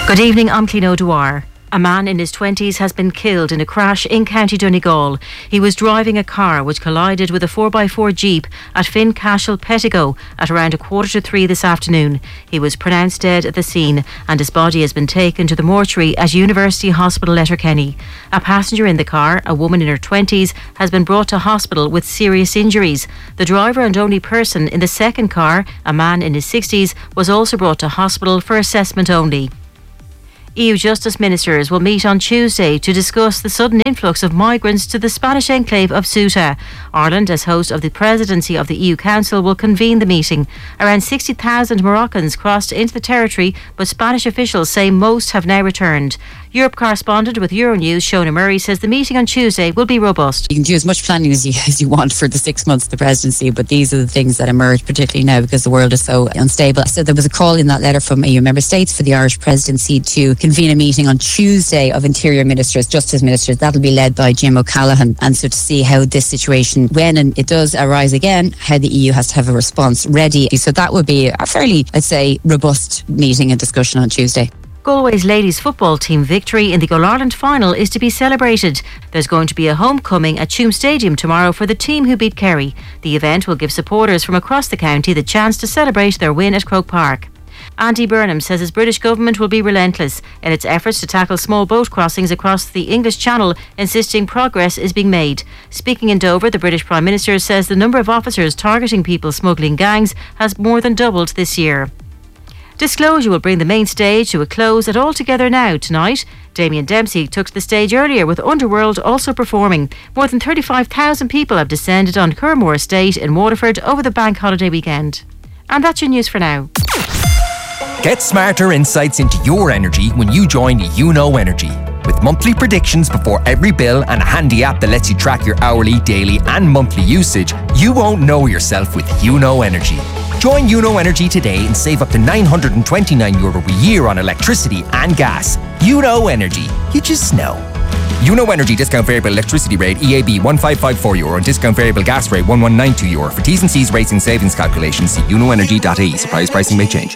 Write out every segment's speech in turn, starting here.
Good evening, I'm Clín O'Dwyer. A man in his 20s has been killed in a crash in County Donegal. He was driving a car which collided with a 4x4 Jeep at Fincashel, Pettigo at around 2:45 this afternoon. He was pronounced dead at the scene and his body has been taken to the mortuary at University Hospital Letterkenny. A passenger in the car, a woman in her 20s, has been brought to hospital with serious injuries. The driver and only person in the second car, a man in his 60s, was also brought to hospital for assessment only. EU Justice Ministers will meet on Tuesday to discuss the sudden influx of migrants to the Spanish enclave of Ceuta. Ireland, as host of the presidency of the EU Council, will convene the meeting. Around 60,000 Moroccans crossed into the territory, but Spanish officials say most have now returned. Europe correspondent with Euronews, Shona Murray, says the meeting on Tuesday will be robust. You can do as much planning as you want for the 6 months of the presidency, but these are the things that emerge, particularly now because the world is so unstable. So there was a call in that letter from EU member states for the Irish presidency to convene a meeting on Tuesday of Interior Ministers, Justice Ministers. That'll be led by Jim O'Callaghan. And so to see how this situation, when and it does arise again, how the EU has to have a response ready. So that would be a fairly, I'd say, robust meeting and discussion on Tuesday. Galway's ladies football team victory in the All-Ireland final is to be celebrated. There's going to be a homecoming at Tuam Stadium tomorrow for the team who beat Kerry. The event will give supporters from across the county the chance to celebrate their win at Croke Park. Andy Burnham says his British government will be relentless in its efforts to tackle small boat crossings across the English Channel, insisting progress is being made. Speaking in Dover, the British Prime Minister says the number of officers targeting people smuggling gangs has more than doubled this year. Disclosure will bring the main stage to a close at All Together Now tonight. Damien Dempsey took to the stage earlier with Underworld also performing. More than 35,000 people have descended on Curramore Estate in Waterford over the bank holiday weekend. And that's your news for now. Get smarter insights into your energy when you join YouKnow Energy. With monthly predictions before every bill and a handy app that lets you track your hourly, daily and monthly usage, you won't know yourself with YouKnow Energy. Join YouKnow Energy today and save up to €929 a year on electricity and gas. YouKnow Energy. You just know. YouKnow Energy discount variable electricity rate EAB €1554 and discount variable gas rate €1192. For T's and C's rates and savings calculations, see YouKnowEnergy.ie. Surprise pricing may change.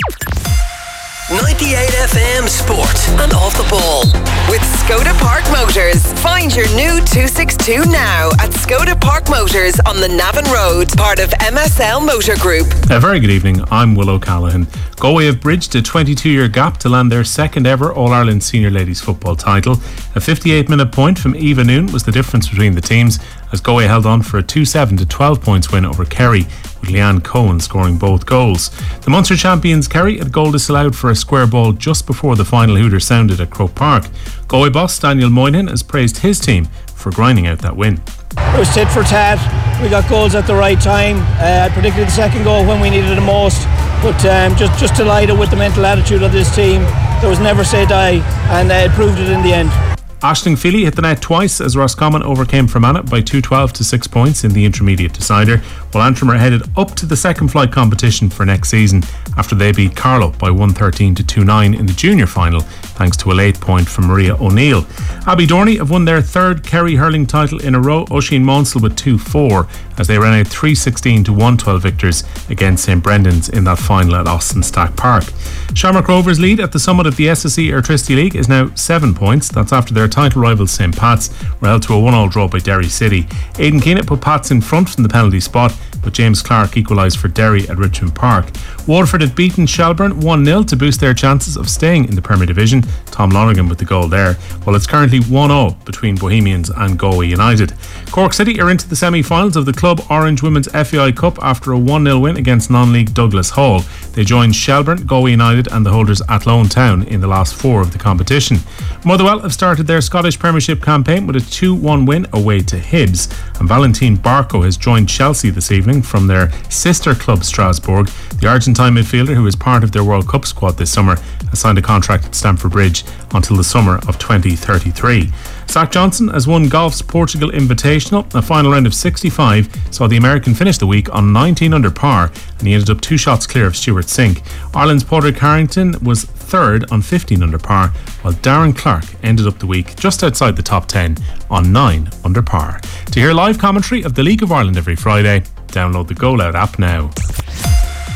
98 FM Sport and Off the Ball with Skoda Park Motors. Find your new 262 now at Skoda Park Motors on the Navan Road, part of MSL Motor Group. A very good evening, I'm Will O'Callaghan. Galway have bridged a 22-year gap to land their second ever All-Ireland Senior Ladies Football title. A 58-minute point from Eva Noon was the difference between the teams as Galway held on for a 2-7 to 12 points win over Kerry, with Leanne Cohen scoring both goals. The Munster champions Kerry had a goal disallowed for a square ball just before the final hooter sounded at Croke Park. Galway boss Daniel Moynihan has praised his team for grinding out that win. It was tit for tat. We got goals at the right time, particularly the second goal when we needed it the most. But just delighted with the mental attitude of this team. There was never say die, and it proved it in the end. Aisling Feely hit the net twice as Roscommon overcame Fermanagh by 2-12 to 6 points in the intermediate decider, while Antrim are headed up to the second flight competition for next season after they beat Carlow by 113 to 2-9 in the junior final thanks to a late point from Maria O'Neill. Abbey Dorney have won their third Kerry hurling title in a row, Oisin Monsell with 2-4 as they ran out 316 to 112 victors against St Brendan's in that final at Austin Stack Park. Shamrock Rovers' lead at the summit of the SSE Airtricity League is now 7 points. That's after their title rivals St Pat's were held to a 1-1 draw by Derry City. Aidan Keenan put Pats in front from the penalty spot, but James Clark equalised for Derry at Richmond Park. Waterford had beaten Shelbourne 1-0 to boost their chances of staying in the Premier Division. Tom Lonergan with the goal there. Well, it's currently 1-0 between Bohemians and Galway United. Cork City are into the semi-finals of the Club Orange Women's FAI Cup after a 1-0 win against non-league Douglas Hall. They joined Shelbourne, Galway United and the holders Athlone Town in the last 4 of the competition. Motherwell have started their Scottish Premiership campaign with a 2-1 win away to Hibs, and Valentine Barco has joined Chelsea this evening from their sister club Strasbourg. The Argentine midfielder, who is part of their World Cup squad this summer, has signed a contract at Stamford Bridge until the summer of 2033. Zach Johnson has won golf's Portugal Invitational. A final round of 65 saw the American finish the week on 19 under par, and he ended up 2 shots clear of Stuart Sink. Ireland's Padraig Harrington was third on 15 under par, while Darren Clark ended up the week just outside the top 10 on 9 under par. To hear live commentary of the League of Ireland every Friday, download the Go Loud app now.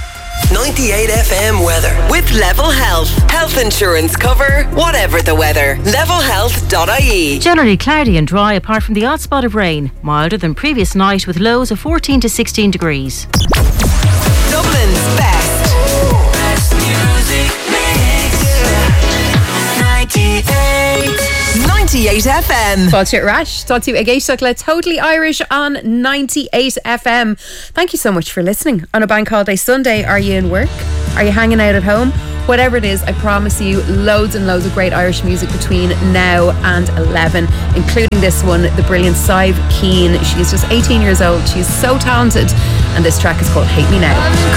98 FM weather. With Level Health. Health insurance cover, whatever the weather. Levelhealth.ie. Generally cloudy and dry apart from the odd spot of rain. Milder than previous night with lows of 14 to 16 degrees. Dublin's best. Best music mix. 98 FM. Fáilte Rash, tá tú ag éisteach le Totally Irish on 98 FM. Thank you so much for listening on a bank holiday Sunday. Are you in work? Are you hanging out at home? Whatever it is, I promise you loads and loads of great Irish music between now and 11, including this one, the brilliant Sive Keane. She's just 18 years old. She's so talented, and this track is called Hate Me Now.